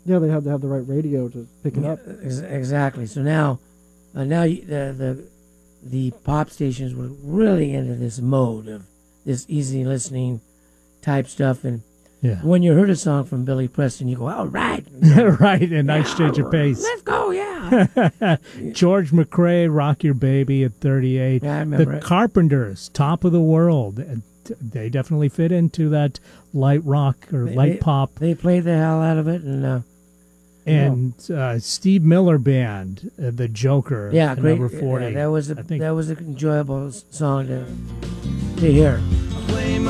Yeah, they had to have the right radio to pick it up. Exactly. So now the pop stations were really into this mode of this easy listening type stuff, and when you heard a song from Billy Preston, you go, "All right, right," a nice change of pace. Let's go, yeah. George McRae, "Rock Your Baby" at 38. Yeah, I remember the Carpenters, "Top of the World." They definitely fit into that light rock or light pop. They played the hell out of it, and Steve Miller Band, "The Joker." Yeah, great. Number 40. That was an enjoyable song to hear. I play my